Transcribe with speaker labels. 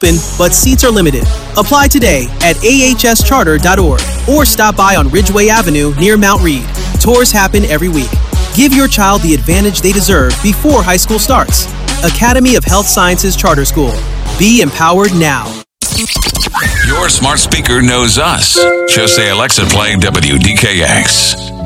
Speaker 1: open, but seats are limited. Apply today at ahscharter.org or stop by on Ridgeway Avenue near Mount Read. Tours happen every week. Give your child the advantage they deserve before high school starts. Academy of Health Sciences Charter School. Be empowered now.
Speaker 2: Your smart speaker knows us. Just say, Alexa, play WDKX.